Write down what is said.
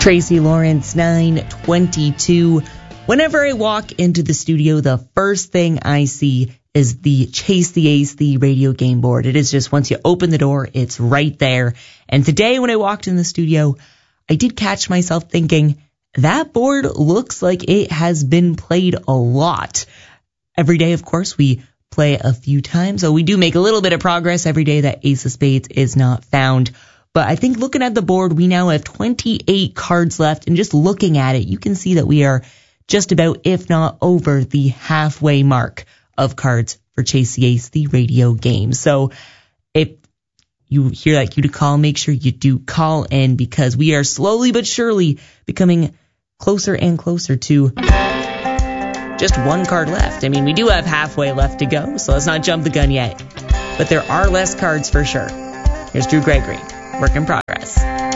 Tracy Lawrence, 9:22. Whenever I walk into the studio, the first thing I see is the Chase the Ace, the radio game board. It is just, once you open the door, it's right there. And today when I walked in the studio, I did catch myself thinking, that board looks like it has been played a lot. Every day, of course, we play a few times, so we do make a little bit of progress every day that Ace of Spades is not found. But I think looking at the board, we now have 28 cards left, and just looking at it, you can see that we are just about, if not over, the halfway mark of cards for Chase the Ace, the radio game. So if you hear that cue to call, make sure you do call in, because we are slowly but surely becoming closer and closer to just one card left. I mean, we do have halfway left to go, so let's not jump the gun yet. But there are less cards for sure. Here's Drew Gregory. Work in progress.